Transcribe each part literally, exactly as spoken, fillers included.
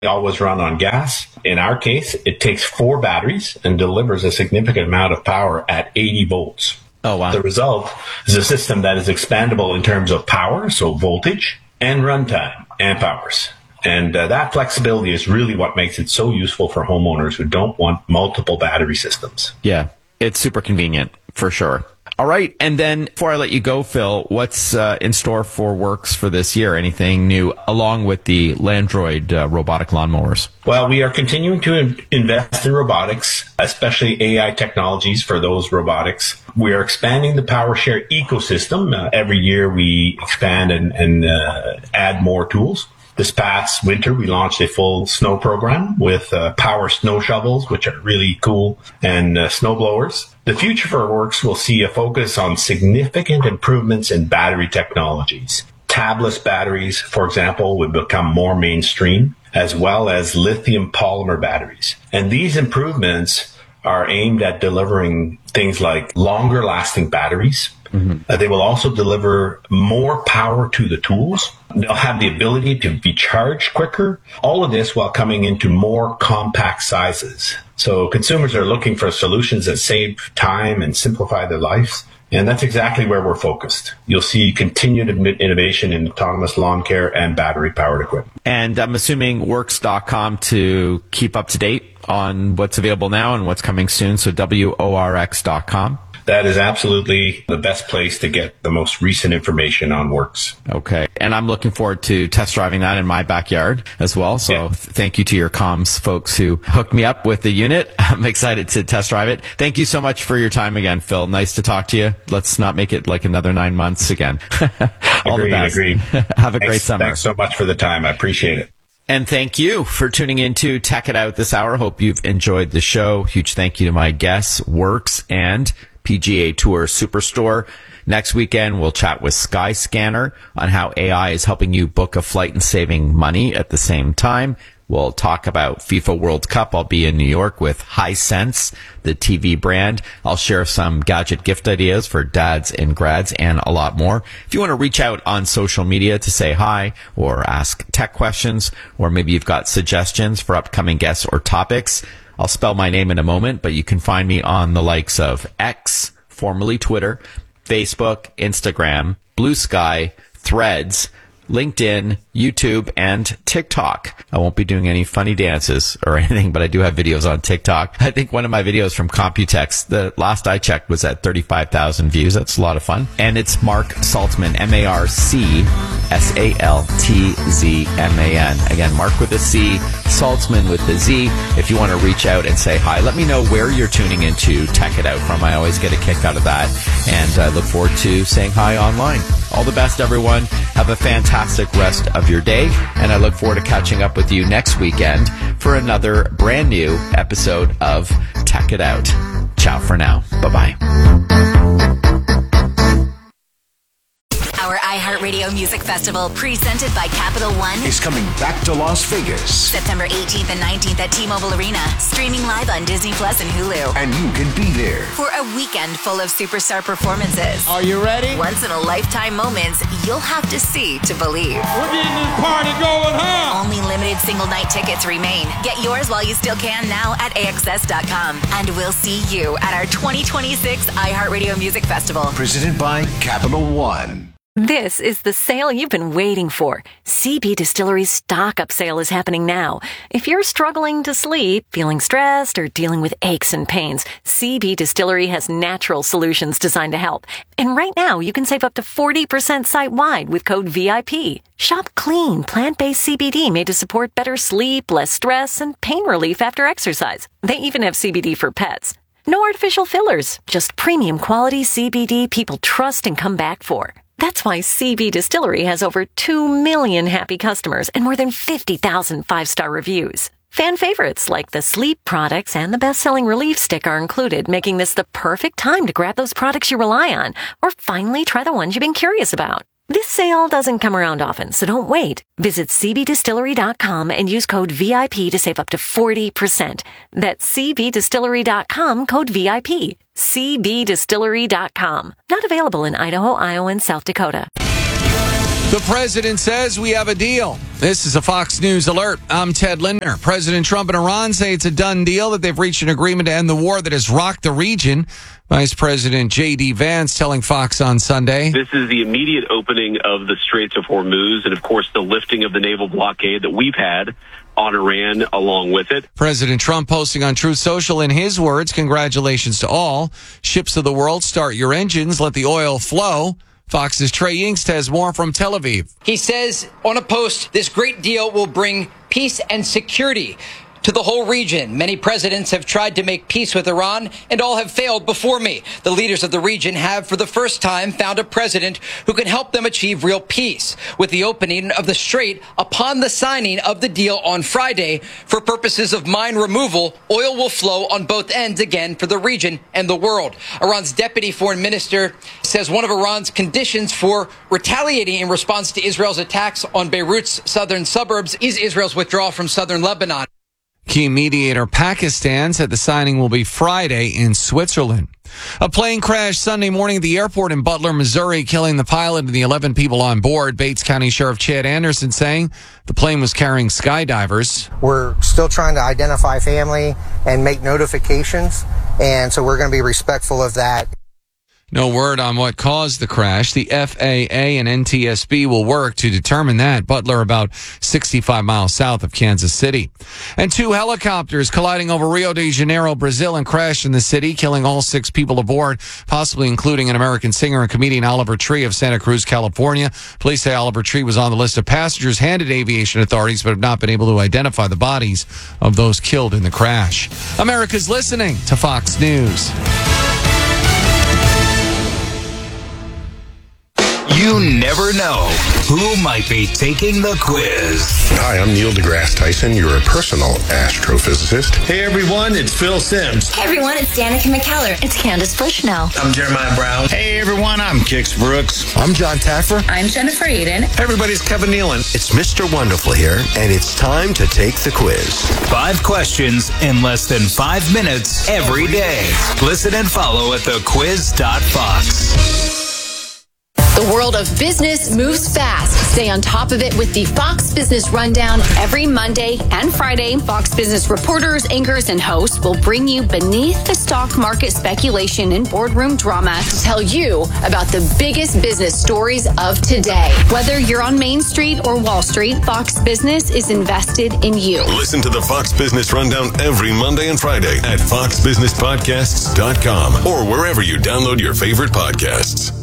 They always run on gas. In our case, it takes four batteries and delivers a significant amount of power at eighty volts. Oh, wow. The result is a system that is expandable in terms of power, so voltage, and runtime, amp hours. And uh, that flexibility is really what makes it so useful for homeowners who don't want multiple battery systems. Yeah, it's super convenient, for sure. All right. And then before I let you go, Phil, what's uh, in store for Works for this year? Anything new along with the Landroid uh, robotic lawnmowers? Well, we are continuing to in- invest in robotics, especially A I technologies for those robotics. We are expanding the PowerShare ecosystem. Uh, every year we expand and, and uh, add more tools. This past winter, we launched a full snow program with uh, power snow shovels, which are really cool, and uh, snow blowers. The future for Works will see a focus on significant improvements in battery technologies. Tabless batteries, for example, will become more mainstream, as well as lithium polymer batteries. And these improvements are aimed at delivering things like longer lasting batteries. Mm-hmm. Uh, they will also deliver more power to the tools. They'll have the ability to be charged quicker. All of this while coming into more compact sizes. So consumers are looking for solutions that save time and simplify their lives. And that's exactly where we're focused. You'll see continued innovation in autonomous lawn care and battery-powered equipment. And I'm assuming works dot com to keep up to date on what's available now and what's coming soon. So W O R X dot com. That is absolutely the best place to get the most recent information on Works. Okay. And I'm looking forward to test driving that in my backyard as well. So yeah. th- thank you to your comms folks who hooked me up with the unit. I'm excited to test drive it. Thank you so much for your time again, Phil. Nice to talk to you. Let's not make it like another nine months again. All agreed, the best. Agreed. Have a thanks, great summer. Thanks so much for the time. I appreciate it. And thank you for tuning in to Tech It Out this hour. Hope you've enjoyed the show. Huge thank you to my guests, Works and P G A Tour Superstore. Next weekend, we'll chat with Skyscanner on how A I is helping you book a flight and saving money at the same time. We'll talk about FIFA World Cup. I'll be in New York with Hisense, the T V brand. I'll share some gadget gift ideas for dads and grads and a lot more. If you want to reach out on social media to say hi or ask tech questions, or maybe you've got suggestions for upcoming guests or topics, I'll spell my name in a moment, but you can find me on the likes of X, formerly Twitter, Facebook, Instagram, Blue Sky, Threads, LinkedIn, YouTube, and TikTok. I won't be doing any funny dances or anything, but I do have videos on TikTok. I think one of my videos from Computex, the last I checked, was at thirty-five thousand views. That's a lot of fun. And it's Mark Saltzman, M A R C S A L T Z M A N. Again, Mark with a C, Saltzman with a Z. If you want to reach out and say hi, let me know where you're tuning into Tech It Out from. I always get a kick out of that. And I look forward to saying hi online. All the best, everyone. Have a fantastic rest of your day. And I look forward to catching up with you next weekend for another brand new episode of Tech It Out. Ciao for now. Bye-bye. Our iHeartRadio Music Festival, presented by Capital One, is coming back to Las Vegas. September eighteenth and nineteenth at T-Mobile Arena. Streaming live on Disney Plus and Hulu. And you can be there for a weekend full of superstar performances. Are you ready? Once-in-a-lifetime moments you'll have to see to believe. We're getting this party going, huh? Only limited single-night tickets remain. Get yours while you still can now at A X S dot com. And we'll see you at our twenty twenty-six iHeartRadio Music Festival. Presented by Capital One. This is the sale you've been waiting for. C B Distillery's stock-up sale is happening now. If you're struggling to sleep, feeling stressed, or dealing with aches and pains, C B Distillery has natural solutions designed to help. And right now, you can save up to forty percent site-wide with code V I P. Shop clean, plant-based C B D made to support better sleep, less stress, and pain relief after exercise. They even have C B D for pets. No artificial fillers, just premium quality C B D people trust and come back for. That's why C B Distillery has over two million happy customers and more than fifty thousand five-star reviews. Fan favorites like the sleep products and the best-selling relief stick are included, making this the perfect time to grab those products you rely on or finally try the ones you've been curious about. This sale doesn't come around often, so don't wait. Visit C B distillery dot com and use code V I P to save up to forty percent. That's C B distillery dot com, code V I P. C B distillery dot com. Not available in Idaho, Iowa, and South Dakota. The president says we have a deal. This is a Fox News alert. I'm Ted Lindner. President Trump and Iran say it's a done deal, that they've reached an agreement to end the war that has rocked the region. Vice President J D. Vance telling Fox on Sunday. This is the immediate opening of the Straits of Hormuz and, of course, the lifting of the naval blockade that we've had on Iran along with it. President Trump posting on Truth Social, in his words, congratulations to all. Ships of the world, start your engines. Let the oil flow. Fox's Trey Yingst has more from Tel Aviv. He says on a post, this great deal will bring peace and security to the whole region. Many presidents have tried to make peace with Iran, and all have failed before me. The leaders of the region have, for the first time, found a president who can help them achieve real peace. With the opening of the Strait upon the signing of the deal on Friday, for purposes of mine removal, oil will flow on both ends again for the region and the world. Iran's deputy foreign minister says one of Iran's conditions for retaliating in response to Israel's attacks on Beirut's southern suburbs is Israel's withdrawal from southern Lebanon. Key mediator Pakistan said the signing will be Friday in Switzerland. A plane crashed Sunday morning at the airport in Butler, Missouri, killing the pilot and the eleven people on board. Bates County Sheriff Chad Anderson saying the plane was carrying skydivers. We're still trying to identify family and make notifications, and so we're going to be respectful of that. No word on what caused the crash. The F A A and N T S B will work to determine that. Butler, about sixty-five miles south of Kansas City. And two helicopters colliding over Rio de Janeiro, Brazil, and crashed in the city, killing all six people aboard, possibly including an American singer and comedian Oliver Tree of Santa Cruz, California. Police say Oliver Tree was on the list of passengers handed to aviation authorities, but have not been able to identify the bodies of those killed in the crash. America's listening to Fox News. You never know who might be taking the quiz. Hi, I'm Neil deGrasse Tyson, your personal astrophysicist. Hey everyone, it's Phil Sims. Hey everyone, it's Danica McKellar. It's Candace Bushnell. I'm Jeremiah Brown. Hey everyone, I'm Kix Brooks. I'm John Taffer. I'm Jennifer Aiden. Hey everybody, it's Kevin Nealon. It's Mister Wonderful here, and it's time to take the quiz. Five questions in less than five minutes every day. Listen and follow at the quiz dot fox. The world of business moves fast. Stay on top of it with the Fox Business Rundown every Monday and Friday. Fox Business reporters, anchors, and hosts will bring you beneath the stock market speculation and boardroom drama to tell you about the biggest business stories of today. Whether you're on Main Street or Wall Street, Fox Business is invested in you. Listen to the Fox Business Rundown every Monday and Friday at fox business podcasts dot com or wherever you download your favorite podcasts.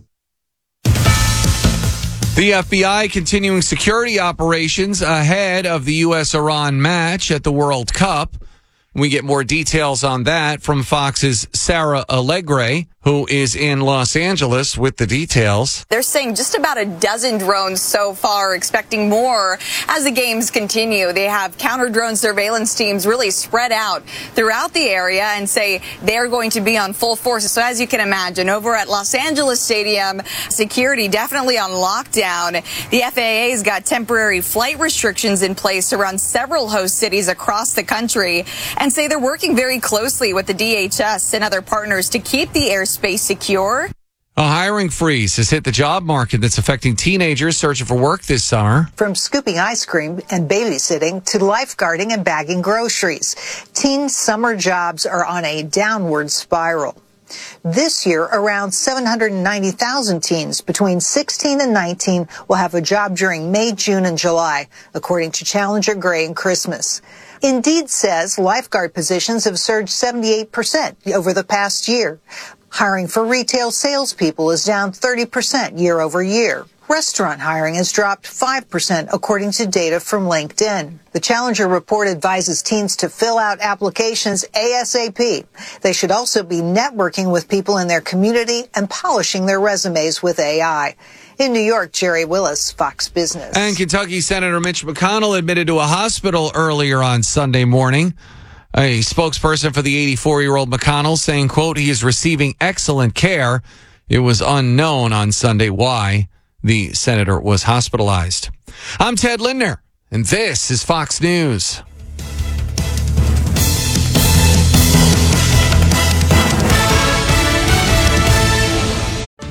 The F B I continuing security operations ahead of the U S Iran match at the World Cup. We get more details on that from Fox's Sarah Allegre, who is in Los Angeles with the details. They're saying just about a dozen drones so far, expecting more as the games continue. They have counter-drone surveillance teams really spread out throughout the area and say they're going to be on full force. So as you can imagine, over at Los Angeles Stadium, security definitely on lockdown. The F A A's got temporary flight restrictions in place around several host cities across the country, and say they're working very closely with the D H S and other partners to keep the airspace secure. A hiring freeze has hit the job market that's affecting teenagers searching for work this summer. From scooping ice cream and babysitting to lifeguarding and bagging groceries, teen summer jobs are on a downward spiral. This year, around seven hundred ninety thousand teens between sixteen and nineteen will have a job during May, June, and July, according to Challenger Gray and Christmas. Indeed says lifeguard positions have surged seventy-eight percent over the past year. Hiring for retail salespeople is down thirty percent year over year. Restaurant hiring has dropped five percent, according to data from LinkedIn. The Challenger report advises teens to fill out applications ASAP. They should also be networking with people in their community and polishing their resumes with A I. In New York, Jerry Willis, Fox Business. And Kentucky Senator Mitch McConnell admitted to a hospital earlier on Sunday morning. A spokesperson for the eighty-four-year-old McConnell saying, quote, he is receiving excellent care. It was unknown on Sunday why the senator was hospitalized. I'm Ted Lindner, and this is Fox News.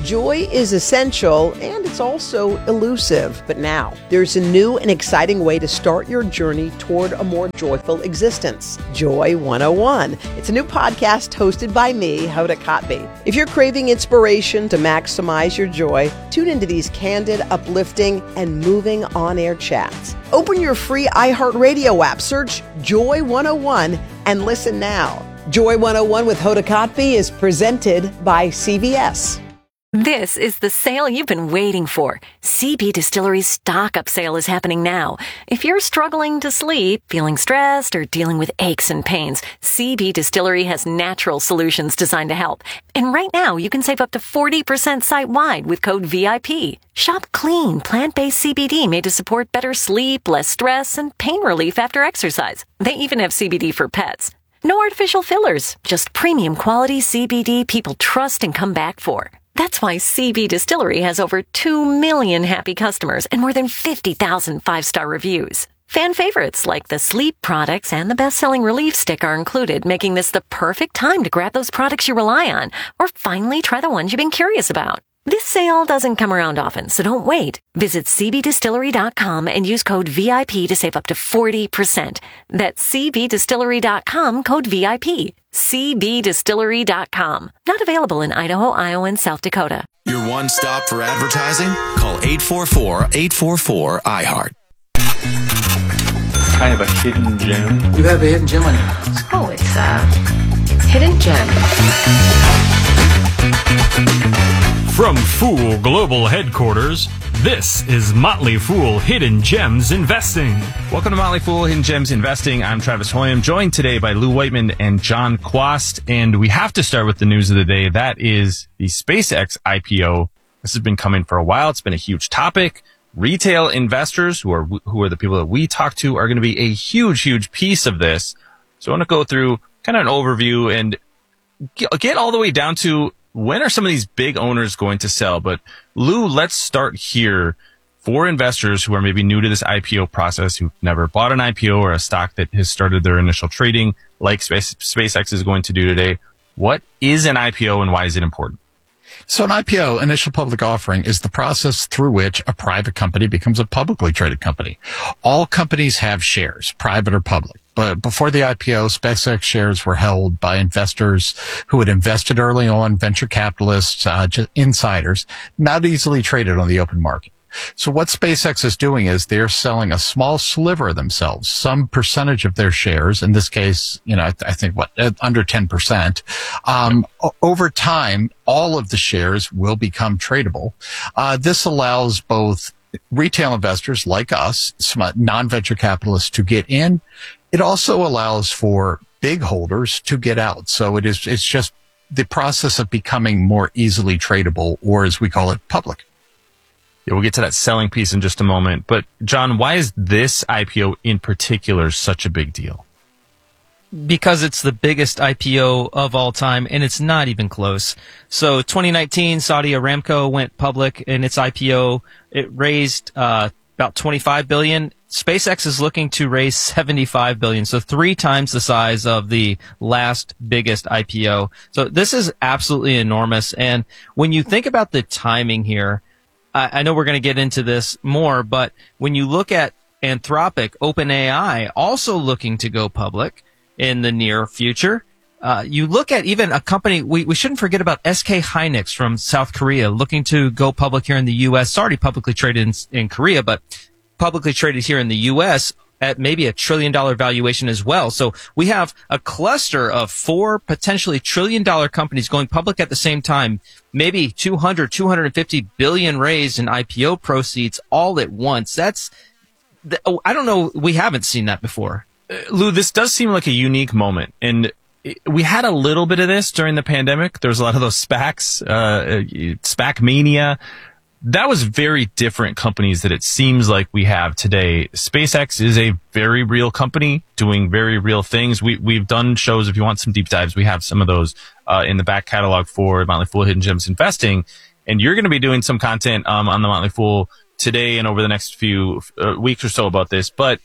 Joy is essential, and it's also elusive. But now, there's a new and exciting way to start your journey toward a more joyful existence. Joy one oh one. It's a new podcast hosted by me, Hoda Kotb. If you're craving inspiration to maximize your joy, tune into these candid, uplifting, and moving on-air chats. Open your free iHeartRadio app, search Joy one oh one, and listen now. Joy one oh one with Hoda Kotb is presented by C V S. This is the sale you've been waiting for. C B Distillery's stock-up sale is happening now. If you're struggling to sleep, feeling stressed, or dealing with aches and pains, C B Distillery has natural solutions designed to help. And right now, you can save up to forty percent site-wide with code V I P. Shop clean, plant-based C B D made to support better sleep, less stress, and pain relief after exercise. They even have C B D for pets. No artificial fillers, just premium quality C B D people trust and come back for. That's why C B Distillery has over two million happy customers and more than fifty thousand five-star reviews. Fan favorites like the sleep products and the best-selling relief stick are included, making this the perfect time to grab those products you rely on or finally try the ones you've been curious about. This sale doesn't come around often, so don't wait. Visit C B distillery dot com and use code V I P to save up to forty percent. That's C B distillery dot com, code V I P. C B distillery dot com. Not available in Idaho, Iowa, and South Dakota. Your one stop for advertising? Call eight four four, eight four four, I heart. I have a hidden gem. You have a hidden gem on your house? Oh, it's uh, it's hidden gem. From Fool Global Headquarters, this is Motley Fool Hidden Gems Investing. Welcome to Motley Fool Hidden Gems Investing. I'm Travis Hoyam, joined today by Lou Whiteman and John Quast. And we have to start with the news of the day. That is the SpaceX I P O. This has been coming for a while. It's been a huge topic. Retail investors, who are who are the people that we talk to, are going to be a huge, huge piece of this. So I want to go through kind of an overview and get all the way down to when are some of these big owners going to sell? But Lou, let's start here for investors who are maybe new to this I P O process, who've never bought an I P O or a stock that has started their initial trading like Space, SpaceX is going to do today. What is an I P O and why is it important? So an I P O, initial public offering, is the process through which a private company becomes a publicly traded company. All companies have shares, private or public. But before the I P O, SpaceX shares were held by investors who had invested early on, venture capitalists, uh, just insiders, not easily traded on the open market. So what SpaceX is doing is they're selling a small sliver of themselves, some percentage of their shares. In this case, you know, I, th- I think what, under ten percent. Um, o- over time, all of the shares will become tradable. Uh, this allows both retail investors like us, non-venture capitalists, to get in. It also allows for big holders to get out. So it is, it's just the process of becoming more easily tradable, or as we call it, public. Yeah, we'll get to that selling piece in just a moment. But John, why is this I P O in particular such a big deal? Because it's the biggest I P O of all time, and it's not even close. So twenty nineteen, Saudi Aramco went public in its I P O. It raised uh, about twenty-five billion dollars. SpaceX is looking to raise seventy-five billion dollars, so three times the size of the last biggest I P O. So this is absolutely enormous. And when you think about the timing here, I, I know we're going to get into this more, but when you look at Anthropic, OpenAI also looking to go public in the near future. Uh, you look at even a company, we, we shouldn't forget about S K Hynix from South Korea looking to go public here in the U S. It's already publicly traded in, in Korea, but publicly traded here in the U S at maybe a trillion dollar valuation as well. So we have a cluster of four potentially trillion dollar companies going public at the same time, maybe two hundred, two hundred fifty billion raised in I P O proceeds all at once. That's, the, oh, I don't know, we haven't seen that before. Uh, Lou, this does seem like a unique moment. And we had a little bit of this during the pandemic. There was a lot of those SPACs, uh, SPAC mania. That was very different companies that it seems like we have today. SpaceX is a very real company doing very real things. We, we've done shows. If you want some deep dives, we have some of those, uh, in the back catalog for Motley Fool Hidden Gems Investing. And you're going to be doing some content, um, on the Motley Fool today and over the next few uh, weeks or so about this. But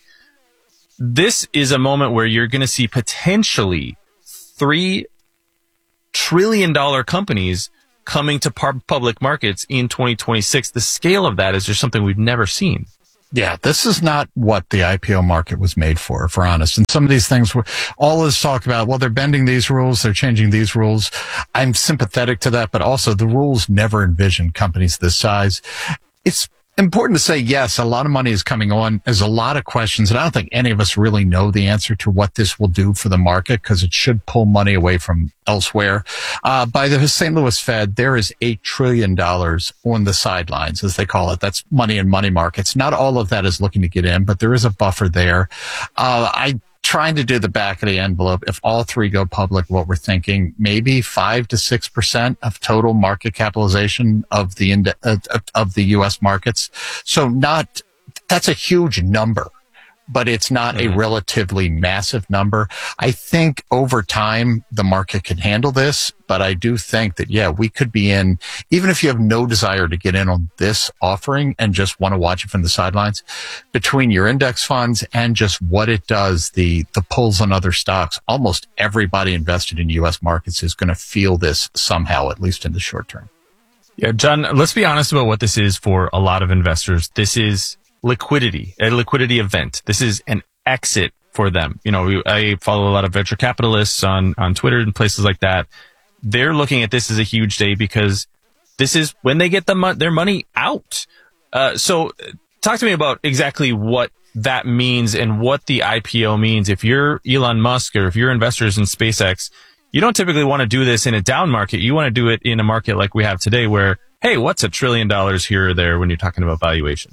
this is a moment where you're going to see potentially three trillion dollar companies coming to par- public markets in twenty twenty-six. The scale of that is just something we've never seen. Yeah, this is not what the I P O market was made for, if we're honest. And some of these things were, all this talk about, well, they're bending these rules, they're changing these rules. I'm sympathetic to that, but also the rules never envisioned companies this size. It's important to say, yes, a lot of money is coming on. There's a lot of questions, and I don't think any of us really know the answer to what this will do for the market, because it should pull money away from elsewhere. Uh, by the Saint Louis Fed, there is eight trillion dollars on the sidelines, as they call it. That's money in money markets. Not all of that is looking to get in, but there is a buffer there. Uh, I trying to do the back of the envelope. If all three go public, what we're thinking, maybe five to six percent of total market capitalization of the ind- uh, of the U S markets. So not, that's a huge number, but it's not mm-hmm. a relatively massive number. I think over time, the market can handle this, but I do think that, yeah, we could be in, even if you have no desire to get in on this offering and just want to watch it from the sidelines, between your index funds and just what it does, the, the pulls on other stocks, almost everybody invested in U S markets is going to feel this somehow, at least in the short term. Yeah, John, let's be honest about what this is for a lot of investors. This is liquidity, a liquidity event. This is an exit for them. You know, we, I follow a lot of venture capitalists on, on Twitter and places like that. They're looking at this as a huge day because this is when they get the mo- their money out. Uh, so talk to me about exactly what that means and what the I P O means. If you're Elon Musk or if you're investors in SpaceX, you don't typically want to do this in a down market. You want to do it in a market like we have today where, hey, what's a trillion dollars here or there when you're talking about valuation?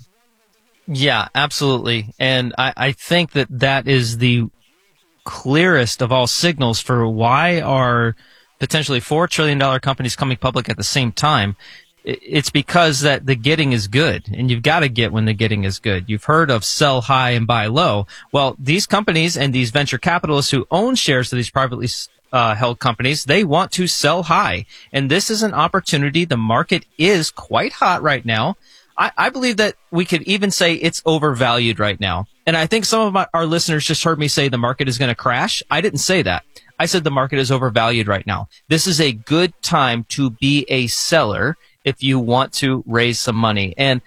Yeah, absolutely. And I, I think that that is the clearest of all signals for why are potentially four trillion dollars companies coming public at the same time. It's because that the getting is good, and you've got to get when the getting is good. You've heard of sell high and buy low. Well, these companies and these venture capitalists who own shares of these privately uh, held companies, they want to sell high. And this is an opportunity. The market is quite hot right now. I, I believe that we could even say it's overvalued right now. And I think some of my, our listeners just heard me say the market is going to crash. I didn't say that. I said the market is overvalued right now. This is a good time to be a seller if you want to raise some money. And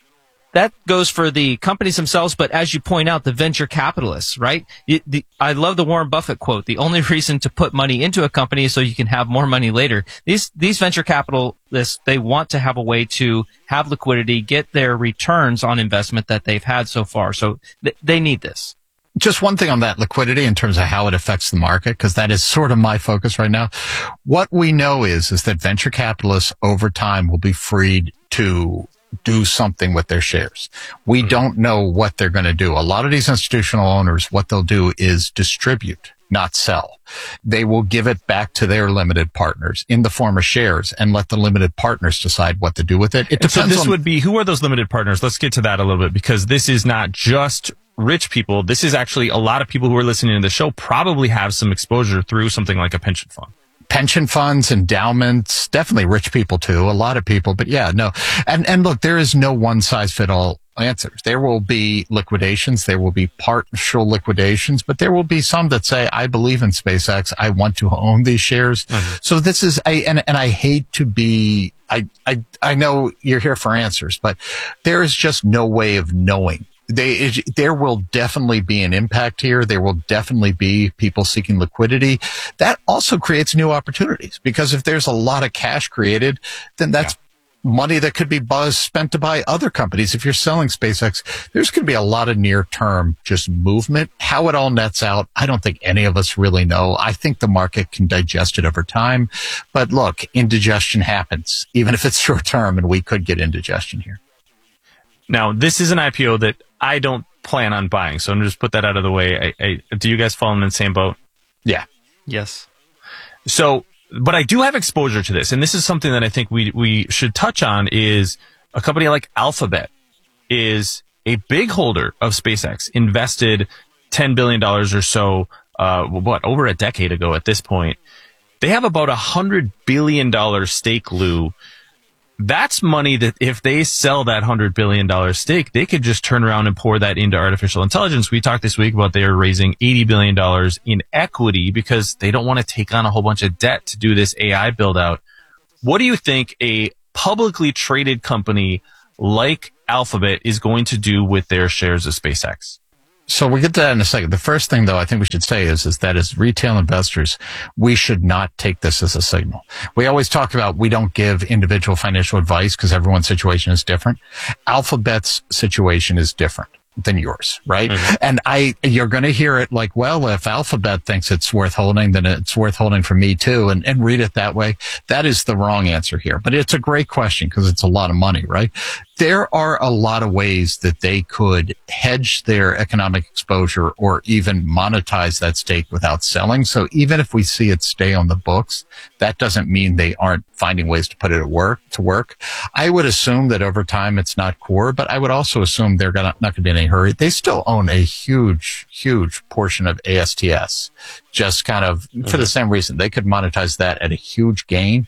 that goes for the companies themselves, but as you point out, the venture capitalists, right? It, the, I love the Warren Buffett quote. The only reason to put money into a company is so you can have more money later. These, these venture capitalists, they want to have a way to have liquidity, get their returns on investment that they've had so far. So th- they need this. Just one thing on that liquidity in terms of how it affects the market, because that is sort of my focus right now. What we know is, is that venture capitalists over time will be freed to do something with their shares. We don't know what they're going to do. A lot of these institutional owners, what they'll do is distribute, not sell. They will give it back to their limited partners in the form of shares and let the limited partners decide what to do with it. It depends so this on, would be, who are those limited partners? Let's get to that a little bit, because this is not just rich people. This is actually a lot of people who are listening to the show probably have some exposure through something like a pension fund. Pension funds, endowments, definitely rich people too, a lot of people, but yeah, no. And, and look, there is no one size fit all answers. There will be liquidations. There will be partial liquidations, but there will be some that say, I believe in SpaceX. I want to own these shares. Mm-hmm. So this is a, and, and I hate to be, I, I, I know you're here for answers, but there is just no way of knowing. They, there will definitely be an impact here. There will definitely be people seeking liquidity. That also creates new opportunities, because if there's a lot of cash created, then that's yeah. money that could be buzz spent to buy other companies. If you're selling SpaceX, there's going to be a lot of near term just movement. How it all nets out, I don't think any of us really know. I think the market can digest it over time. But look, indigestion happens, even if it's short term, and we could get indigestion here. Now, this is an I P O that I don't plan on buying, so I'm going to just put that out of the way. I, I, do you guys fall in the same boat? Yeah. Yes. So, but I do have exposure to this, and this is something that I think we we should touch on. Is a company like Alphabet is a big holder of SpaceX, invested ten billion dollars or so, uh, what, over a decade ago at this point. They have about a one hundred billion dollars stake, Lou. That's money that if they sell that one hundred billion dollars stake, they could just turn around and pour that into artificial intelligence. We talked this week about they are raising eighty billion dollars in equity because they don't want to take on a whole bunch of debt to do this A I build out. What do you think a publicly traded company like Alphabet is going to do with their shares of SpaceX? So we'll get to that in a second. The first thing, though, I think we should say is, is that as retail investors, we should not take this as a signal. We always talk about we don't give individual financial advice because everyone's situation is different. Alphabet's situation is different than yours, right? Mm-hmm. And I, you're going to hear it like, well, if Alphabet thinks it's worth holding, then it's worth holding for me too. And, and read it that way. That is the wrong answer here, but it's a great question because it's a lot of money, right? There are a lot of ways that they could hedge their economic exposure or even monetize that stake without selling. So even if we see it stay on the books, that doesn't mean they aren't finding ways to put it at work, to work. I would assume that over time it's not core, but I would also assume they're gonna, not going to be in a hurry. They still own a huge, huge portion of A S T S. Just kind of for the same reason. They could monetize that at a huge gain.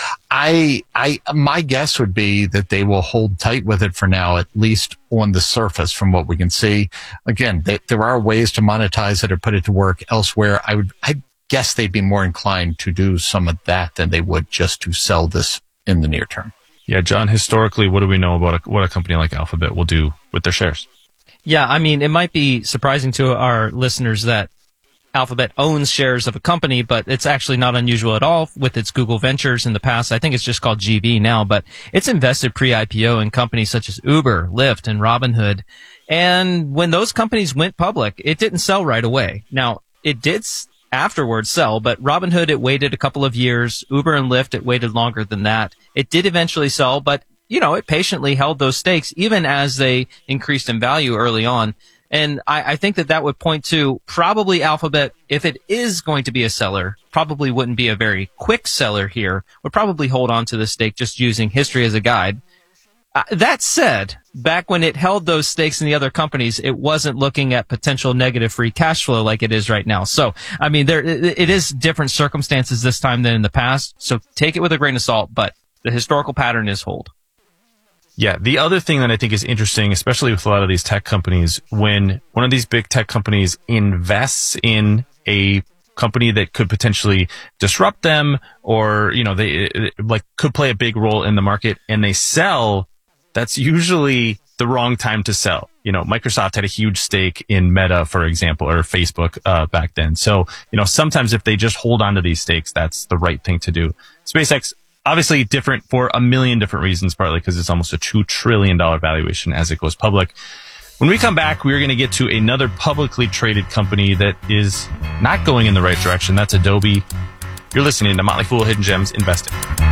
I, I, my guess would be that they will hold tight with it for now, at least on the surface from what we can see. Again, they, there are ways to monetize it or put it to work elsewhere. I would, I guess they'd be more inclined to do some of that than they would just to sell this in the near term. Yeah, John, historically, what do we know about a, what a company like Alphabet will do with their shares? Yeah, I mean, it might be surprising to our listeners that Alphabet owns shares of a company, but it's actually not unusual at all with its Google Ventures in the past. I think it's just called G V now, but it's invested pre-I P O in companies such as Uber, Lyft, and Robinhood. And when those companies went public, it didn't sell right away. Now, it did afterwards sell, but Robinhood, it waited a couple of years. Uber and Lyft, it waited longer than that. It did eventually sell, but, you know, it patiently held those stakes, even as they increased in value early on. And I, I think that that would point to probably Alphabet, if it is going to be a seller, probably wouldn't be a very quick seller here, would probably hold on to the stake just using history as a guide. Uh, that said, back when it held those stakes in the other companies, it wasn't looking at potential negative free cash flow like it is right now. So, I mean, there it, it is different circumstances this time than in the past. So take it with a grain of salt, but the historical pattern is hold. Yeah, the other thing that I think is interesting, especially with a lot of these tech companies, when one of these big tech companies invests in a company that could potentially disrupt them or, you know, they like could play a big role in the market and they sell, that's usually the wrong time to sell. You know, Microsoft had a huge stake in Meta, for example, or Facebook uh, back then. So, you know, sometimes if they just hold on to these stakes, that's the right thing to do. SpaceX, obviously different for a million different reasons, partly because it's almost a two trillion dollars valuation as it goes public. When we come back, we're going to get to another publicly traded company that is not going in the right direction. That's Adobe. You're listening to Motley Fool Hidden Gems Investing.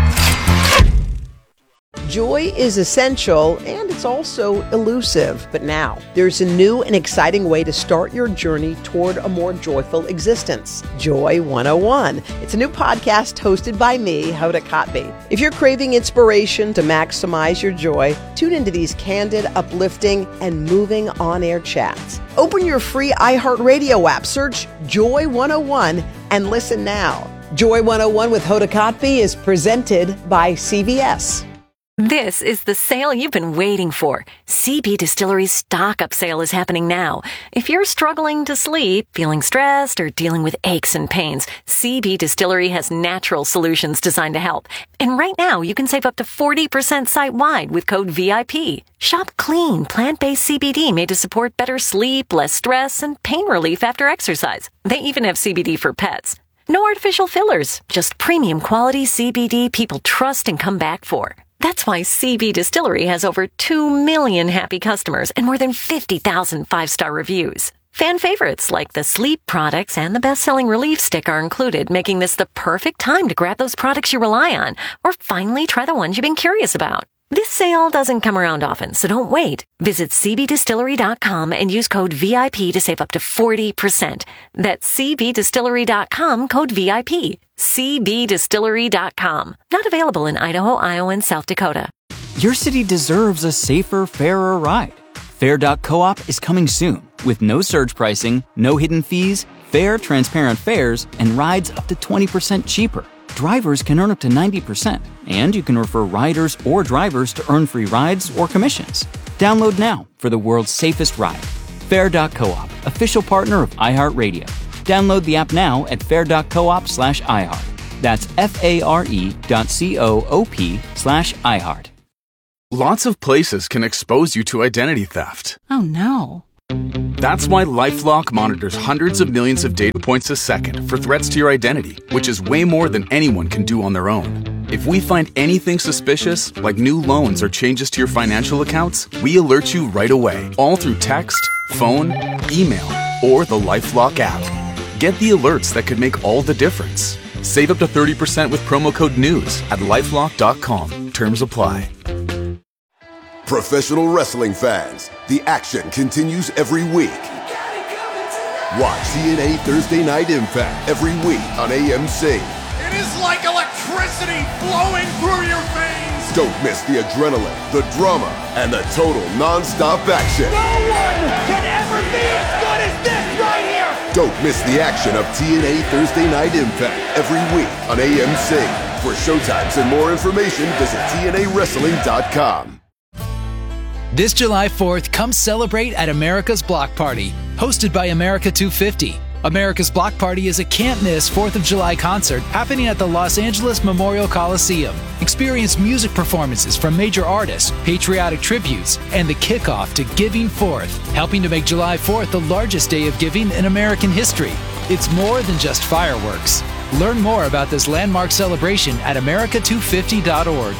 Joy is essential and it's also elusive. But now there's a new and exciting way to start your journey toward a more joyful existence. Joy one oh one. It's a new podcast hosted by me, Hoda Kotb. If you're craving inspiration to maximize your joy, tune into these candid, uplifting, and moving on-air chats. Open your free iHeartRadio app, search Joy one oh one, and listen now. Joy one oh one with Hoda Kotb is presented by C V S. This is the sale you've been waiting for. C B Distillery's stock-up sale is happening now. If you're struggling to sleep, feeling stressed, or dealing with aches and pains, C B Distillery has natural solutions designed to help. And right now, you can save up to forty percent site-wide with code V I P. Shop clean, plant-based C B D made to support better sleep, less stress, and pain relief after exercise. They even have C B D for pets. No artificial fillers, just premium quality C B D people trust and come back for. That's why C B Distillery has over two million happy customers and more than fifty thousand five-star reviews. Fan favorites like the sleep products and the best-selling relief stick are included, making this the perfect time to grab those products you rely on or finally try the ones you've been curious about. This sale doesn't come around often, so don't wait. Visit C B distillery dot com and use code V I P to save up to forty percent. That's C B distillery dot com, code V I P. C B distillery dot com. Not available in Idaho, Iowa, and South Dakota. Your city deserves a safer, fairer ride. Fair dot coop is coming soon with no surge pricing, no hidden fees, fair, transparent fares, and rides up to twenty percent cheaper. Drivers can earn up to ninety percent, and you can refer riders or drivers to earn free rides or commissions. Download now for the world's safest ride. Fair dot coop, official partner of iHeartRadio. Download the app now at fair dot coop slash iHeart. That's F-A-R-E dot C-O-O-P slash iHeart. Lots of places can expose you to identity theft. Oh no. That's why LifeLock monitors hundreds of millions of data points a second for threats to your identity, which is way more than anyone can do on their own. If we find anything suspicious, like new loans or changes to your financial accounts, we alert you right away, all through text, phone, email, or the LifeLock app. Get the alerts that could make all the difference. Save up to thirty percent with promo code NEWS at lifelock dot com. Terms apply. Professional wrestling fans, the action continues every week. Watch T N A Thursday Night Impact every week on A M C. It is like electricity flowing through your veins. Don't miss the adrenaline, the drama, and the total non-stop action. No one can ever be as good as this right here. Don't miss the action of T N A Thursday Night Impact every week on A M C. For showtimes and more information, visit T N A wrestling dot com. This July fourth, come celebrate at America's Block Party, hosted by America two fifty. America's Block Party is a can't-miss fourth of July concert happening at the Los Angeles Memorial Coliseum. Experience music performances from major artists, patriotic tributes, and the kickoff to Giving Fourth, helping to make July fourth the largest day of giving in American history. It's more than just fireworks. Learn more about this landmark celebration at America two fifty dot org.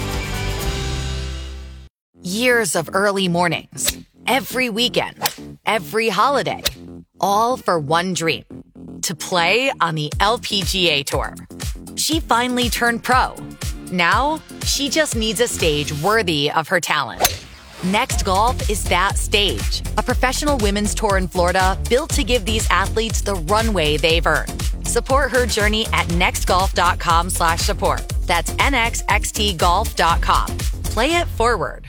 Years of early mornings, every weekend, every holiday, all for one dream, to play on the L P G A Tour. She finally turned pro. Now, she just needs a stage worthy of her talent. Next Golf is that stage, a professional women's tour in Florida built to give these athletes the runway they've earned. Support her journey at nextgolf.com slash support. That's N X X T golf dot com. Play it forward.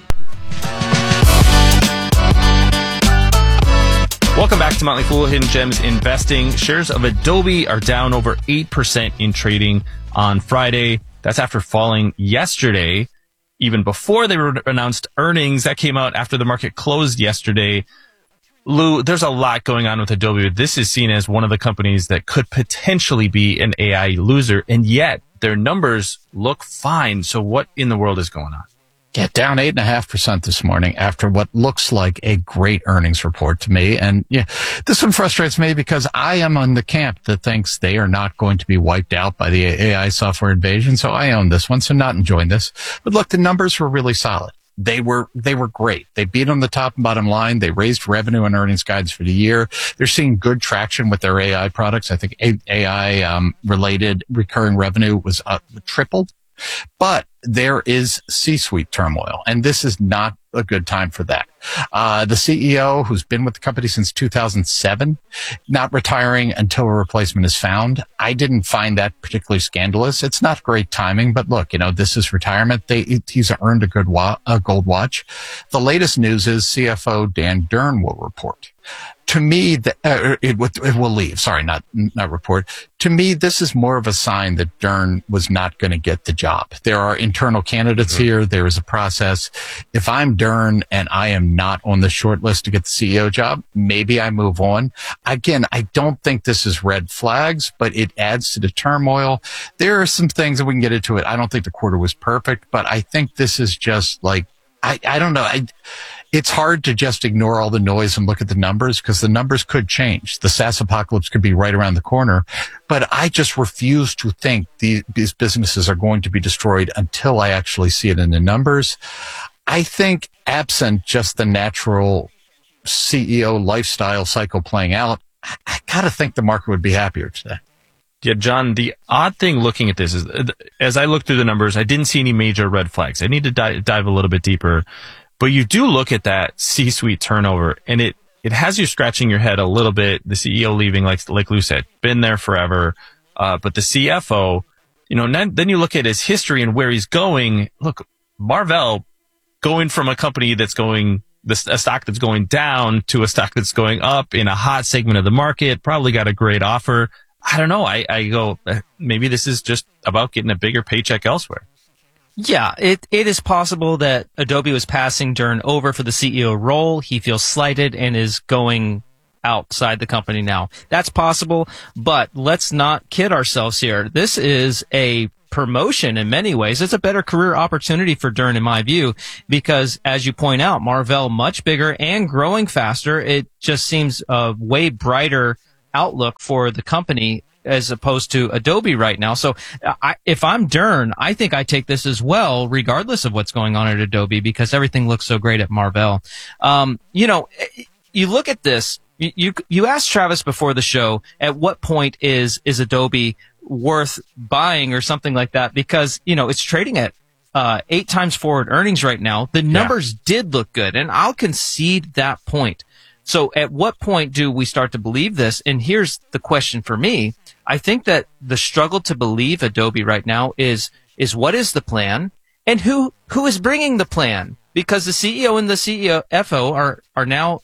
Welcome back to Motley Fool Hidden Gems Investing. Shares of Adobe are down over eight percent in trading on Friday. That's after falling yesterday, even before they were announced earnings. That came out after the market closed yesterday. Lou, there's a lot going on with Adobe. This is seen as one of the companies that could potentially be an A I loser, and yet their numbers look fine. So what in the world is going on? Yeah, down eight and a half percent this morning after what looks like a great earnings report to me. And yeah, this one frustrates me because I am on the camp that thinks they are not going to be wiped out by the A I software invasion. So I own this one. So not enjoying this. But look, the numbers were really solid. They were, they were great. They beat on the top and bottom line. They raised revenue and earnings guides for the year. They're seeing good traction with their A I products. I think A I, um, related recurring revenue was up, tripled. But there is C-suite turmoil, and this is not a good time for that. Uh, the C E O, who's been with the company since two thousand seven, not retiring until a replacement is found. I didn't find that particularly scandalous. It's not great timing, but look, you know, this is retirement. They, he's earned a good wa- a gold watch. The latest news is C F O Dan Durn will report. To me, the, uh, it, it will leave. Sorry, not not report. To me, this is more of a sign that Durn was not going to get the job. There are internal candidates mm-hmm. here. There is a process. If I'm Durn and I am not on the short list to get the C E O job, maybe I move on. Again, I don't think this is red flags, but it adds to the turmoil. There are some things that we can get into it. I don't think the quarter was perfect, but I think this is just like, I, I don't know. I, It's hard to just ignore all the noise and look at the numbers because the numbers could change. The SaaS apocalypse could be right around the corner. But I just refuse to think the, these businesses are going to be destroyed until I actually see it in the numbers. I think absent just the natural C E O lifestyle cycle playing out, I, I got to think the market would be happier today. Yeah, John, the odd thing looking at this is, as I looked through the numbers, I didn't see any major red flags. I need to dive, dive a little bit deeper. But you do look at that C-suite turnover, and it, it has you scratching your head a little bit. The C E O leaving, like like Lou said, been there forever. Uh, but the C F O, you know, then, then you look at his history and where he's going. Look, Marvell going from a company that's going, a stock that's going down to a stock that's going up in a hot segment of the market, probably got a great offer. I don't know. I, I go, maybe this is just about getting a bigger paycheck elsewhere. Yeah, it, it is possible that Adobe was passing Durn over for the C E O role. He feels slighted and is going outside the company now. That's possible, but let's not kid ourselves here. This is a promotion in many ways. It's a better career opportunity for Dern, in my view, because as you point out, Marvell much bigger and growing faster. It just seems a way brighter outlook for the company as opposed to Adobe right now. So I, if I'm Dern, I think I take this as well, regardless of what's going on at Adobe, because everything looks so great at Marvell. Um, you know, you look at this, you, you, you asked Travis before the show, at what point is, is Adobe worth buying or something like that? Because, you know, it's trading at uh, eight times forward earnings right now. The numbers yeah. did look good, and I'll concede that point. So at what point do we start to believe this? And here's the question for me. I think that the struggle to believe Adobe right now is, is what is the plan and who, who is bringing the plan? Because the C E O and the C E F O are, are now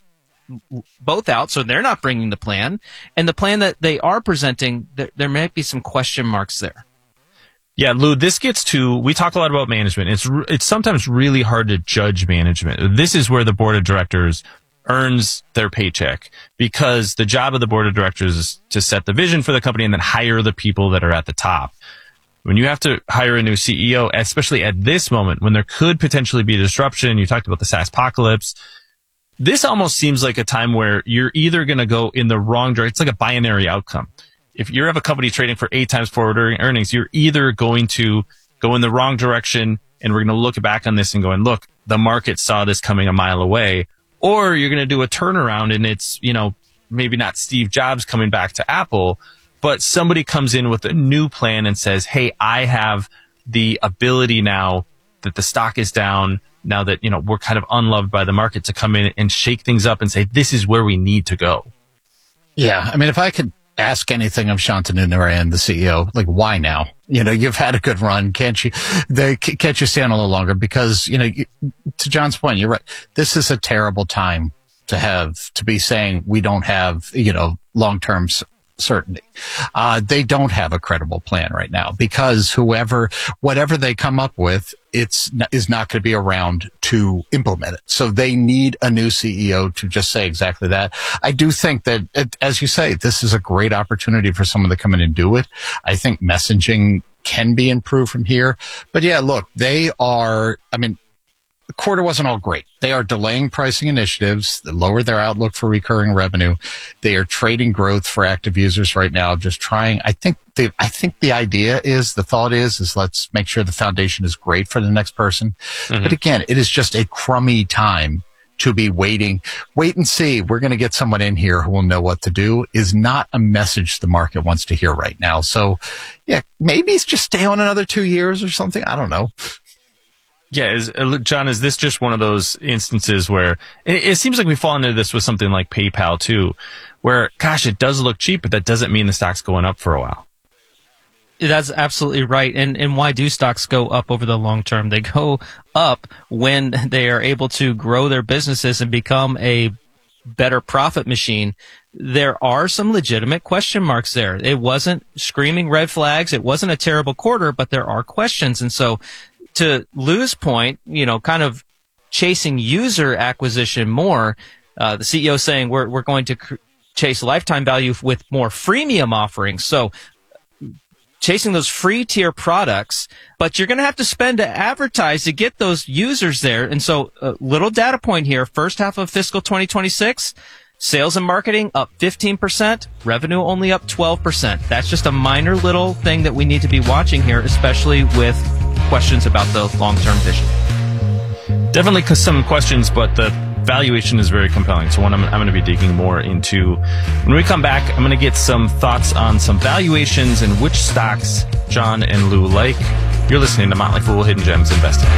both out, so they're not bringing the plan. And the plan that they are presenting, there, there might be some question marks there. Yeah, Lou, this gets to, we talk a lot about management. It's, it's sometimes really hard to judge management. This is where the board of directors earns their paycheck, because the job of the board of directors is to set the vision for the company and then hire the people that are at the top. When you have to hire a new C E O, especially at this moment when there could potentially be disruption, you talked about the SaaS apocalypse. This almost seems like a time where you're either going to go in the wrong direction. It's like a binary outcome. If you have a company trading for eight times forward earnings, you're either going to go in the wrong direction, and we're going to look back on this and going, look, the market saw this coming a mile away, or you're going to do a turnaround and it's, you know, maybe not Steve Jobs coming back to Apple, but somebody comes in with a new plan and says, hey, I have the ability now that the stock is down, now that, you know, we're kind of unloved by the market, to come in and shake things up and say, this is where we need to go. Yeah. I mean, if I could ask anything of Shantanu Narayan, the C E O, like, why now? You know, you've had a good run. Can't you, they, can't you stand a little longer? Because, you know, you, to John's point, you're right. This is a terrible time to have, to be saying we don't have, you know, long-term certainty. Uh, they don't have a credible plan right now, because whoever, whatever they come up with, it's is not going to be around to implement it. So they need a new C E O to just say exactly that. I do think that, as you say, this is a great opportunity for someone to come in and do it. I think messaging can be improved from here. But yeah, look, they are, I mean, the quarter wasn't all great. They are delaying pricing initiatives that lower their outlook for recurring revenue. They are trading growth for active users right now, just trying. I think the, I think the idea is, the thought is, is let's make sure the foundation is great for the next person. Mm-hmm. But again, it is just a crummy time to be waiting. Wait and see. We're going to get someone in here who will know what to do is not a message the market wants to hear right now. So yeah, maybe it's just stay on another two years or something. I don't know. Yeah, is, John, is this just one of those instances where it, it seems like we fall into this with something like PayPal too, where, gosh, it does look cheap, but that doesn't mean the stock's going up for a while. That's absolutely right. And and why do stocks go up over the long term? They go up when they are able to grow their businesses and become a better profit machine. There are some legitimate question marks there. It wasn't screaming red flags. It wasn't a terrible quarter, but there are questions. And so, to Lou's point, you know, kind of chasing user acquisition more, uh, the C E O saying we're we're going to cr- chase lifetime value with more freemium offerings. So chasing those free tier products, but you're going to have to spend to advertise to get those users there. And so a little data point here, first half of fiscal twenty twenty-six, sales and marketing up fifteen percent, revenue only up twelve percent. That's just a minor little thing that we need to be watching here, especially with questions about the long-term vision. Definitely some questions, but the valuation is very compelling. So one I'm, I'm going to be digging more into. When we come back, I'm going to get some thoughts on some valuations and which stocks John and Lou like. You're listening to Motley Fool Hidden Gems Investing.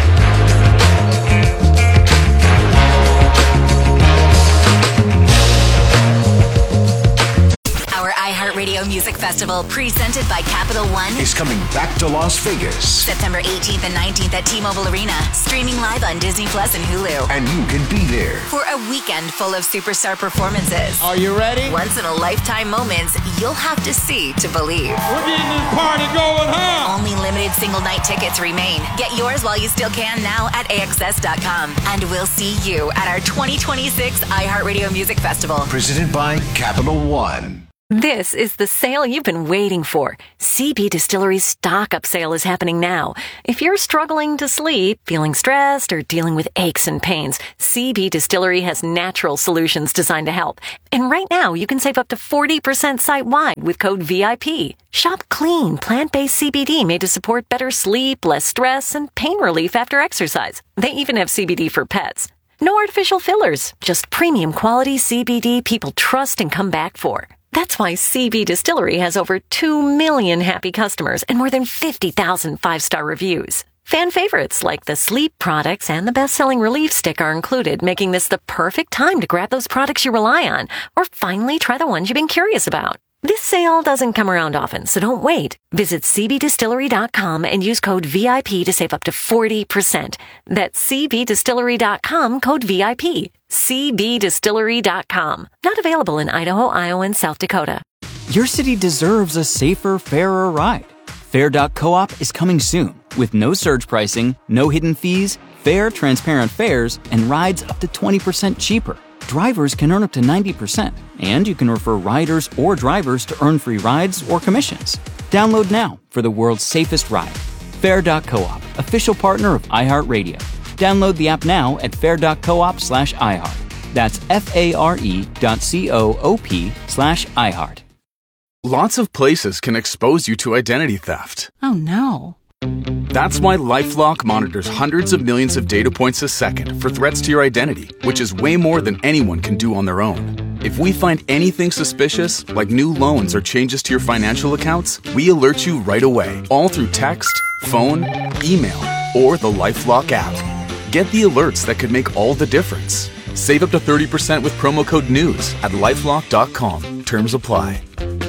iHeartRadio Music Festival, presented by Capital One, is coming back to Las Vegas. September eighteenth and nineteenth at T-Mobile Arena, streaming live on Disney Plus and Hulu. And you can be there for a weekend full of superstar performances. Are you ready? Once-in-a-lifetime moments you'll have to see to believe. We're getting this party going, huh? Only limited single-night tickets remain. Get yours while you still can now at A X S dot com. And we'll see you at our twenty twenty-six iHeartRadio Music Festival. Presented by Capital One. This is the sale you've been waiting for. C B Distillery's stock-up sale is happening now. If you're struggling to sleep, feeling stressed, or dealing with aches and pains, C B Distillery has natural solutions designed to help. And right now, you can save up to forty percent site-wide with code V I P. Shop clean, plant-based C B D made to support better sleep, less stress, and pain relief after exercise. They even have C B D for pets. No artificial fillers, just premium quality C B D people trust and come back for. That's why C B Distillery has over two million happy customers and more than fifty thousand five-star reviews. Fan favorites like the sleep products and the best-selling Relief Stick are included, making this the perfect time to grab those products you rely on or finally try the ones you've been curious about. This sale doesn't come around often, so don't wait. Visit C B distillery dot com and use code V I P to save up to forty percent. That's C B distillery dot com, code V I P. C B distillery dot com. Not available in Idaho, Iowa, and South Dakota. Your city deserves a safer, fairer ride. Fair dot coop is coming soon with no surge pricing, no hidden fees, fair, transparent fares, and rides up to twenty percent cheaper. Drivers can earn up to ninety percent, and you can refer riders or drivers to earn free rides or commissions. Download now for the world's safest ride. Fair dot coop, official partner of iHeartRadio. Download the app now at fair dot coop slash iHeart. That's F-A-R-E dot C-O-O-P slash iHeart. Lots of places can expose you to identity theft. Oh no. That's why LifeLock monitors hundreds of millions of data points a second for threats to your identity, which is way more than anyone can do on their own. If we find anything suspicious, like new loans or changes to your financial accounts, we alert you right away, all through text, phone, email, or the LifeLock app. Get the alerts that could make all the difference. Save up to thirty percent with promo code NEWS at lifelock dot com. Terms apply.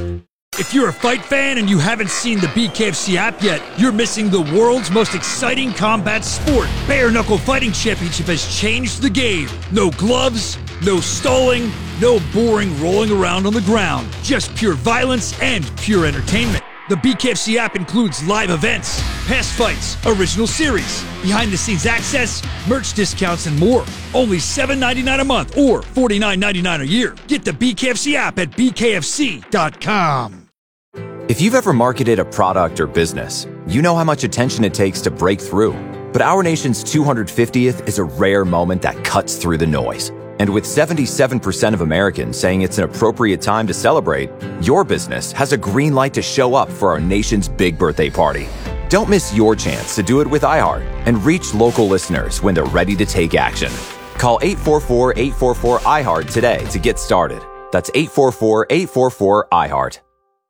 If you're a fight fan and you haven't seen the B K F C app yet, you're missing the world's most exciting combat sport. Bare Knuckle Fighting Championship has changed the game. No gloves, no stalling, no boring rolling around on the ground. Just pure violence and pure entertainment. The B K F C app includes live events, past fights, original series, behind-the-scenes access, merch discounts, and more. Only seven ninety-nine a month or forty-nine ninety-nine a year. Get the B K F C app at B K F C dot com. If you've ever marketed a product or business, you know how much attention it takes to break through. But our nation's two hundred fiftieth is a rare moment that cuts through the noise. And with seventy-seven percent of Americans saying it's an appropriate time to celebrate, your business has a green light to show up for our nation's big birthday party. Don't miss your chance to do it with iHeart and reach local listeners when they're ready to take action. Call eight four four, eight four four, iHeart today to get started. That's eight four four, eight four four, iHeart.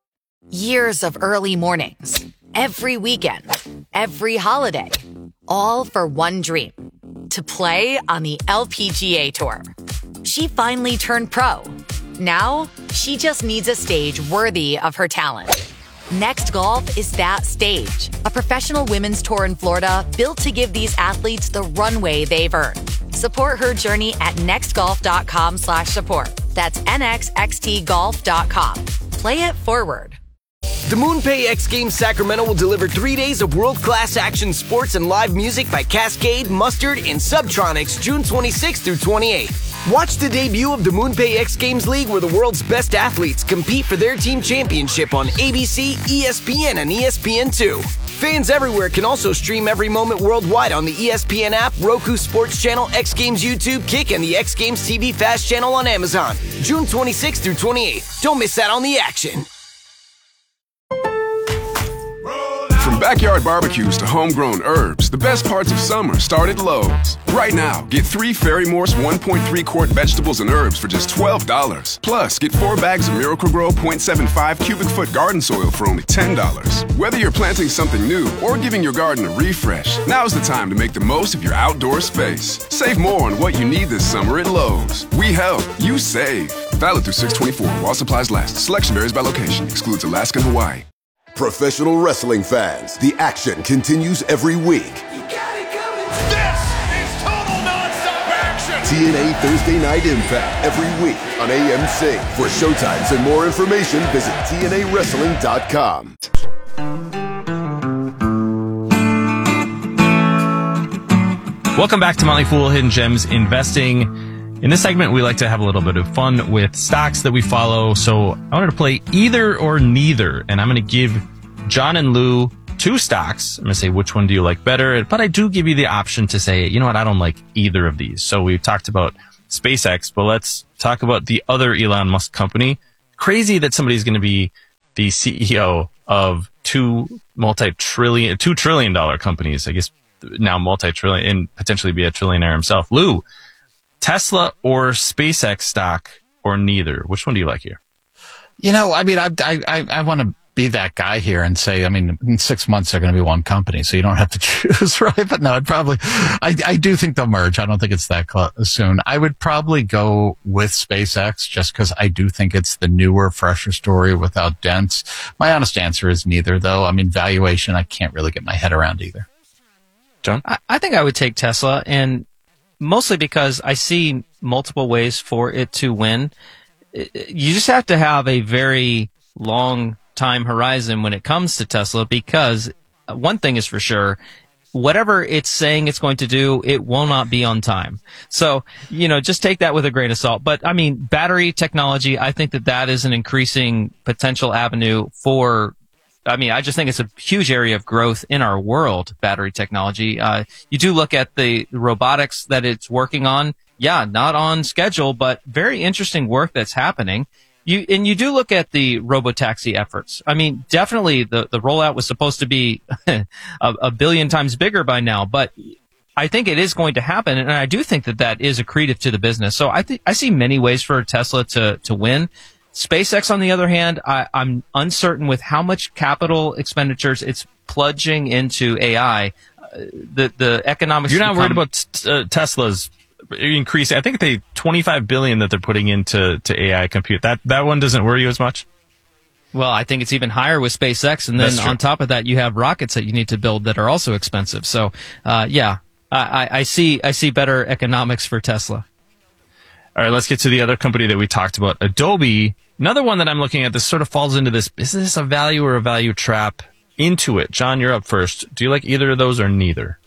Years of early mornings, every weekend, every holiday, all for one dream, to play on the L P G A Tour. She finally turned pro. Now, she just needs a stage worthy of her talent. Next Golf is that stage, a professional women's tour in Florida built to give these athletes the runway they've earned. Support her journey at nextgolf.com slash support. That's N X X T golf dot com. Play it forward. The MoonPay X Games Sacramento will deliver three days of world-class action sports and live music by Cascade, Mustard, and Subtronics June twenty-sixth through twenty-eighth. Watch the debut of the MoonPay X Games League where the world's best athletes compete for their team championship on A B C, E S P N, and E S P N two. Fans everywhere can also stream every moment worldwide on the E S P N app, Roku Sports Channel, X Games YouTube, Kick, and the X Games T V Fast Channel on Amazon. June twenty-sixth through twenty-eighth. Don't miss out on the action. From backyard barbecues to homegrown herbs, the best parts of summer start at Lowe's. Right now, get three Ferry Morse one point three quart vegetables and herbs for just twelve dollars. Plus, get four bags of Miracle-Gro point seven five cubic foot garden soil for only ten dollars. Whether you're planting something new or giving your garden a refresh, now's the time to make the most of your outdoor space. Save more on what you need this summer at Lowe's. We help, you save. Valid through six twenty-four while supplies last. Selection varies by location. Excludes Alaska and Hawaii. Professional wrestling fans, the action continues every week. This is total nonstop action. T N A Thursday Night Impact every week on A M C. For showtimes and more information, visit T N A wrestling dot com. Welcome back to Motley Fool Hidden Gems Investing. In this segment, we like to have a little bit of fun with stocks that we follow. So I wanted to play either or neither. And I'm going to give John and Lou two stocks. I'm going to say, which one do you like better? But I do give you the option to say, you know what, I don't like either of these. So we've talked about SpaceX, but let's talk about the other Elon Musk company. Crazy that somebody's going to be the C E O of two multi-trillion, two trillion dollar companies, I guess now multi-trillion, and potentially be a trillionaire himself. Lou, Tesla or SpaceX stock or neither? Which one do you like here? You know, I mean, I I I want to be that guy here and say, I mean, in six months they're going to be one company, so you don't have to choose, right? But no, I'd probably, I I do think they'll merge. I don't think it's that cl- soon. I would probably go with SpaceX just because I do think it's the newer, fresher story without dents. My honest answer is neither, though. I mean, valuation, I can't really get my head around either. John? I, I think I would take Tesla, and mostly because I see multiple ways for it to win. You just have to have a very long time horizon when it comes to Tesla, because one thing is for sure, whatever it's saying it's going to do, it will not be on time. So, you know, just take that with a grain of salt. But I mean, battery technology, I think that that is an increasing potential avenue for, I mean, I just think it's a huge area of growth in our world, battery technology. Uh, you do look at the robotics that it's working on. Yeah, not on schedule, but very interesting work that's happening. You, and you do look at the robotaxi efforts. I mean, definitely the, the rollout was supposed to be a, a billion times bigger by now, but I think it is going to happen. And I do think that that is accretive to the business. So I think, I see many ways for Tesla to, to win. SpaceX, on the other hand, I, I'm uncertain with how much capital expenditures it's plunging into A I. Uh, the, the economics. You're not become, worried about uh, Tesla's increase. I think they twenty-five billion that they're putting into to A I compute. That that one doesn't worry you as much. Well, I think it's even higher with SpaceX, and then on top of that, you have rockets that you need to build that are also expensive. So, uh, yeah, I, I see I see better economics for Tesla. All right, let's get to the other company that we talked about, Adobe. Another one that I'm looking at. This sort of falls into this: is this a value or a value trap? Intuit. John, you're up first. Do you like either of those or neither?